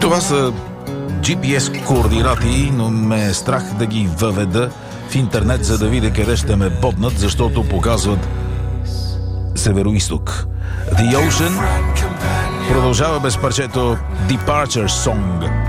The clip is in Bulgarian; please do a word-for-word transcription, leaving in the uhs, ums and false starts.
Това са джи пи ес координати, но ме е страх да ги въведа в интернет, за да видя къде ще ме боднат, защото показват североизток. The Ocean продължава без парчето Departure Song.